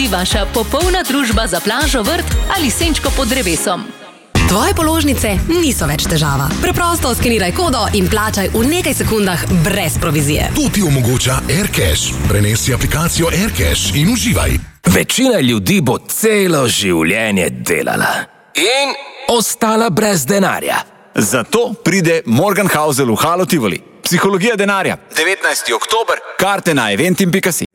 Vaša popolna družba za plažo, vrt ali senčko pod drevesom. Tvoje položnice niso več težava. Preprosto skeniraj kodo in plačaj v nekaj sekundah brez provizije. To ti omogoča AirCash. Prenesi aplikacijo AirCash in uživaj. Večina ljudi bo celo življenje delala in ostala brez denarja. Zato pride Morgan Housel v Halo Tivoli. Psihologija denarja. 19. oktober. Karte na eventim.si.